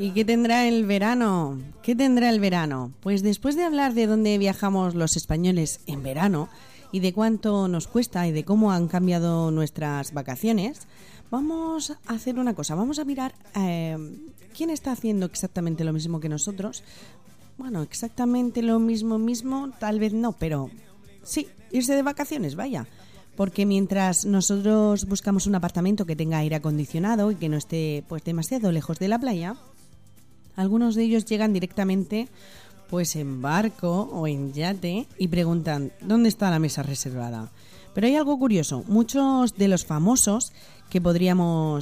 ¿Y qué tendrá el verano? ¿Qué tendrá el verano? Pues después de hablar de dónde viajamos los españoles en verano y de cuánto nos cuesta y de cómo han cambiado nuestras vacaciones, vamos a hacer una cosa. Vamos a mirar quién está haciendo exactamente lo mismo que nosotros. Bueno, exactamente lo mismo, tal vez no, pero sí, irse de vacaciones, vaya. Porque mientras nosotros buscamos un apartamento que tenga aire acondicionado y que no esté pues demasiado lejos de la playa, algunos de ellos llegan directamente pues en barco o en yate y preguntan ¿dónde está la mesa reservada? Pero hay algo curioso, muchos de los famosos que podrían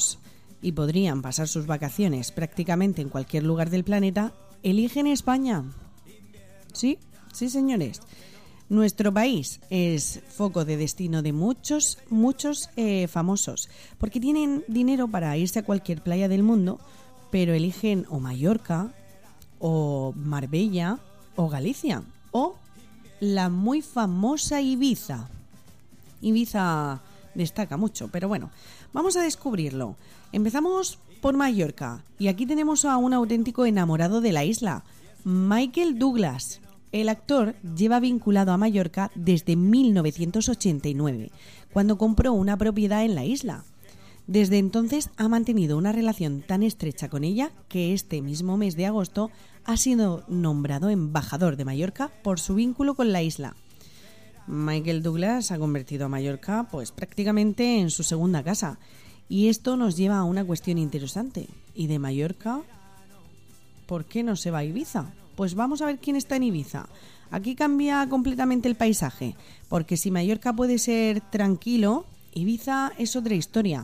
pasar sus vacaciones prácticamente en cualquier lugar del planeta, eligen España. Sí, señores. Nuestro país es foco de destino de muchos famosos, porque tienen dinero para irse a cualquier playa del mundo, pero eligen o Mallorca, o Marbella, o Galicia, o la muy famosa Ibiza. Ibiza destaca mucho, pero bueno, vamos a descubrirlo. Empezamos por Mallorca, y aquí tenemos a un auténtico enamorado de la isla, Michael Douglas. El actor lleva vinculado a Mallorca desde 1989, cuando compró una propiedad en la isla. Desde entonces ha mantenido una relación tan estrecha con ella que este mismo mes de agosto ha sido nombrado embajador de Mallorca por su vínculo con la isla. Michael Douglas ha convertido a Mallorca pues prácticamente en su segunda casa, y esto nos lleva a una cuestión interesante. ¿Y de Mallorca por qué no se va a Ibiza? Pues vamos a ver quién está en Ibiza. Aquí cambia completamente el paisaje, porque si Mallorca puede ser tranquilo, Ibiza es otra historia.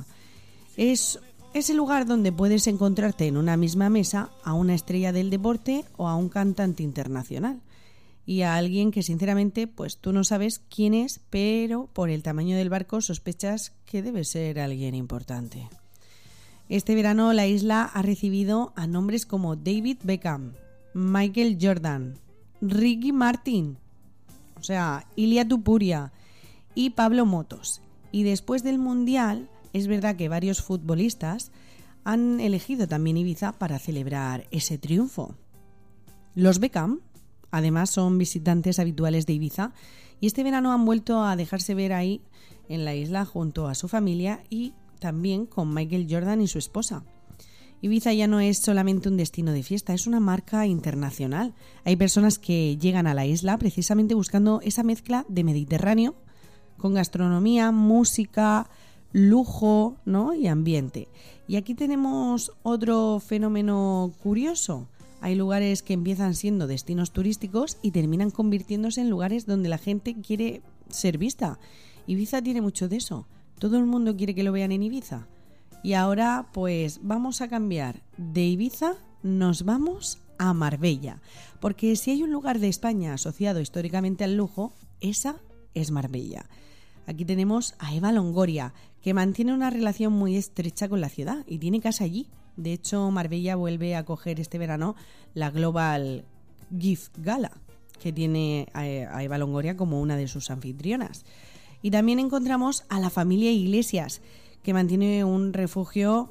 Es el lugar donde puedes encontrarte en una misma mesa a una estrella del deporte o a un cantante internacional. Y a alguien que sinceramente pues tú no sabes quién es, pero por el tamaño del barco sospechas que debe ser alguien importante. Este verano la isla ha recibido a nombres como David Beckham, Michael Jordan, Ricky Martin, o sea, Ilia Tupuria y Pablo Motos. Y después del Mundial, es verdad que varios futbolistas han elegido también Ibiza para celebrar ese triunfo. Los Beckham, además, son visitantes habituales de Ibiza y este verano han vuelto a dejarse ver ahí en la isla junto a su familia y también con Michael Jordan y su esposa. Ibiza ya no es solamente un destino de fiesta, es una marca internacional. Hay personas que llegan a la isla precisamente buscando esa mezcla de Mediterráneo con gastronomía, música, lujo, ¿no? y ambiente. Y aquí tenemos otro fenómeno curioso. Hay lugares que empiezan siendo destinos turísticos y terminan convirtiéndose en lugares donde la gente quiere ser vista. Ibiza tiene mucho de eso. Todo el mundo quiere que lo vean en Ibiza. Y ahora pues vamos a cambiar. De Ibiza nos vamos a Marbella. Porque si hay un lugar de España asociado históricamente al lujo, esa es Marbella. Aquí tenemos a Eva Longoria, que mantiene una relación muy estrecha con la ciudad y tiene casa allí. De hecho, Marbella vuelve a acoger este verano la Global Gift Gala, que tiene a Eva Longoria como una de sus anfitrionas. Y también encontramos a la familia Iglesias, que mantiene un refugio,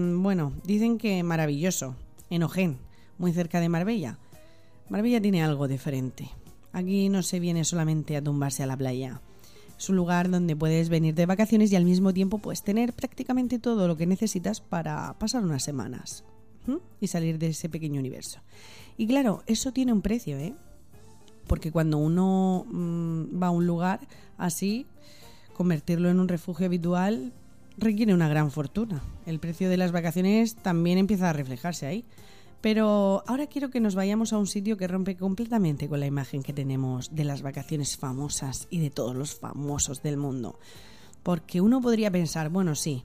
dicen que maravilloso, en Ojén, muy cerca de Marbella. Marbella tiene algo diferente. Aquí no se viene solamente a tumbarse a la playa. Es un lugar donde puedes venir de vacaciones y al mismo tiempo pues tener prácticamente todo lo que necesitas para pasar unas semanas y salir de ese pequeño universo. Y claro, eso tiene un precio, porque cuando uno va a un lugar así, convertirlo en un refugio habitual requiere una gran fortuna. El precio de las vacaciones también empieza a reflejarse ahí. Pero ahora quiero que nos vayamos a un sitio que rompe completamente con la imagen que tenemos de las vacaciones famosas y de todos los famosos del mundo. Porque uno podría pensar, bueno, sí,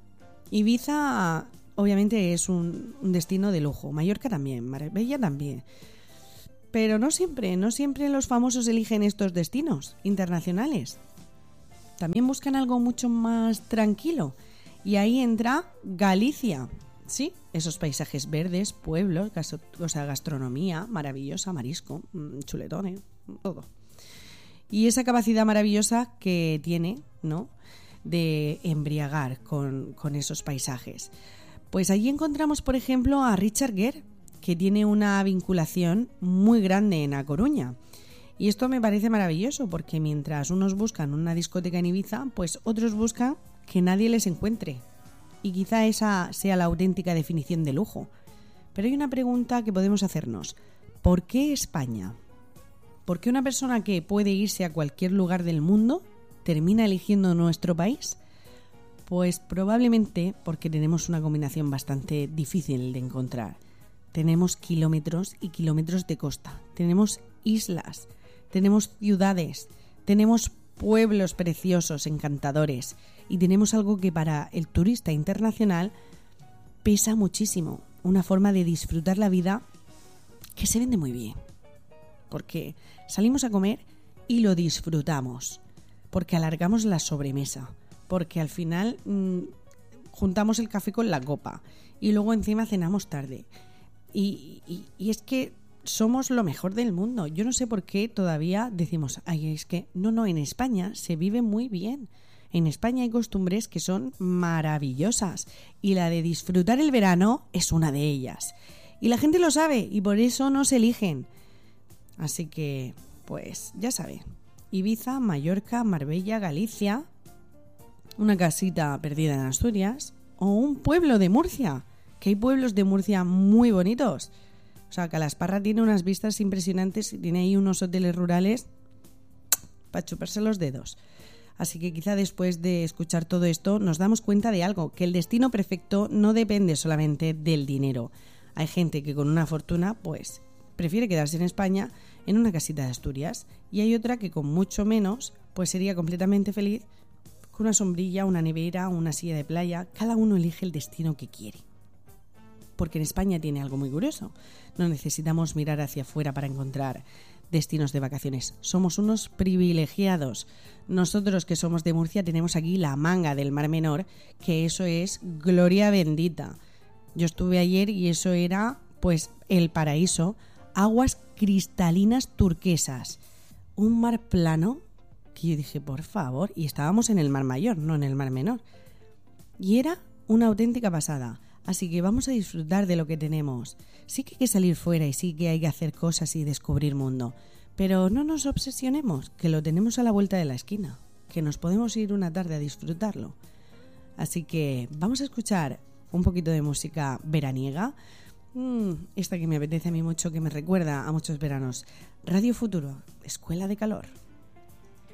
Ibiza obviamente es un destino de lujo, Mallorca también, Marbella también. Pero no siempre los famosos eligen estos destinos internacionales. También buscan algo mucho más tranquilo. Y ahí entra Galicia. Sí, esos paisajes verdes, pueblos, gastronomía maravillosa, marisco, chuletones, todo. Y esa capacidad maravillosa que tiene, ¿no?, de embriagar con esos paisajes. Pues allí encontramos, por ejemplo, a Richard Gere, que tiene una vinculación muy grande en A Coruña. Y esto me parece maravilloso, porque mientras unos buscan una discoteca en Ibiza, pues otros buscan que nadie les encuentre. Y quizá esa sea la auténtica definición de lujo. Pero hay una pregunta que podemos hacernos. ¿Por qué España? ¿Por qué una persona que puede irse a cualquier lugar del mundo termina eligiendo nuestro país? Pues probablemente porque tenemos una combinación bastante difícil de encontrar. Tenemos kilómetros y kilómetros de costa, tenemos islas, tenemos ciudades, tenemos pueblos preciosos, encantadores, y tenemos algo que para el turista internacional pesa muchísimo, una forma de disfrutar la vida que se vende muy bien, porque salimos a comer y lo disfrutamos, porque alargamos la sobremesa, porque al final juntamos el café con la copa y luego encima cenamos tarde. Y es que somos lo mejor del mundo. Yo no sé por qué todavía decimos, ay, es que no, en España se vive muy bien. En España hay costumbres que son maravillosas y la de disfrutar el verano es una de ellas. Y la gente lo sabe y por eso nos eligen. Así que, pues ya saben, Ibiza, Mallorca, Marbella, Galicia, una casita perdida en Asturias o un pueblo de Murcia, que hay pueblos de Murcia muy bonitos. O sea, Calasparra tiene unas vistas impresionantes y tiene ahí unos hoteles rurales para chuparse los dedos. Así que quizá después de escuchar todo esto nos damos cuenta de algo, que el destino perfecto no depende solamente del dinero. Hay gente que con una fortuna pues prefiere quedarse en España en una casita de Asturias y hay otra que con mucho menos pues sería completamente feliz con una sombrilla, una nevera, una silla de playa. Cada uno elige el destino que quiere. Porque en España tiene algo muy curioso. No necesitamos mirar hacia afuera para encontrar destinos de vacaciones. Somos unos privilegiados. Nosotros que somos de Murcia tenemos aquí la manga del Mar Menor, que eso es gloria bendita. Yo estuve ayer y eso era pues el paraíso. Aguas cristalinas turquesas. Un mar plano que yo dije, por favor, y estábamos en el Mar Mayor, no en el Mar Menor. Y era una auténtica pasada. Así que vamos a disfrutar de lo que tenemos. Sí que hay que salir fuera y sí que hay que hacer cosas y descubrir mundo. Pero no nos obsesionemos, que lo tenemos a la vuelta de la esquina, que nos podemos ir una tarde a disfrutarlo. Así que vamos a escuchar un poquito de música veraniega. Esta que me apetece a mí mucho, que me recuerda a muchos veranos. Radio Futuro, Escuela de Calor.